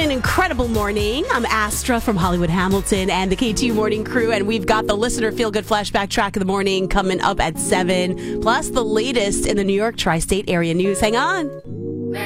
an incredible morning. I'm Astra from Hollywood Hamilton and the KTU Morning Crew, and we've got the Listener Feel Good Flashback Track of the Morning coming up at 7, plus the latest in the New York tri-state area news. Hang on.